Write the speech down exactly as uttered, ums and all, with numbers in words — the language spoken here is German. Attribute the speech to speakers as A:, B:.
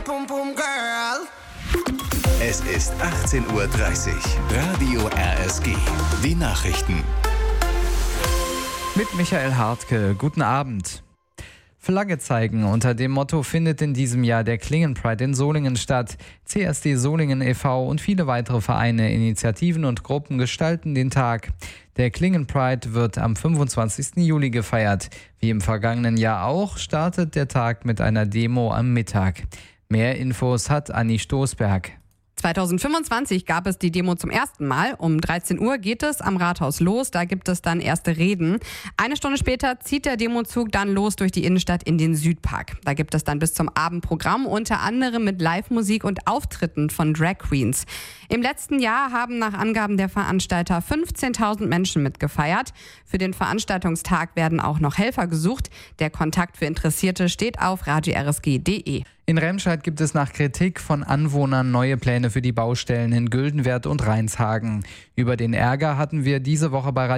A: Es ist achtzehn Uhr dreißig. Radio R S G. Die Nachrichten.
B: Mit Michael Hartke. Guten Abend. Flagge zeigen. Unter dem Motto findet in diesem Jahr der Klingen Pride in Solingen statt. C S D Solingen e V und viele weitere Vereine, Initiativen und Gruppen gestalten den Tag. Der Klingen Pride wird am fünfundzwanzigsten Juli gefeiert. Wie im vergangenen Jahr auch, startet der Tag mit einer Demo am Mittag. Mehr Infos hat Anni Stoßberg.
C: zwanzig fünfundzwanzig gab es die Demo zum ersten Mal. Um dreizehn Uhr geht es am Rathaus los. Da gibt es dann erste Reden. Eine Stunde später zieht der Demozug dann los durch die Innenstadt in den Südpark. Da gibt es dann bis zum Abendprogramm, unter anderem mit Live-Musik und Auftritten von Drag Queens. Im letzten Jahr haben nach Angaben der Veranstalter fünfzehntausend Menschen mitgefeiert. Für den Veranstaltungstag werden auch noch Helfer gesucht. Der Kontakt für Interessierte steht auf radio r s g punkt d e.
B: In Remscheid gibt es nach Kritik von Anwohnern neue Pläne für die Baustellen in Güldenwerd und Reinshagen. Über den Ärger hatten wir diese Woche bei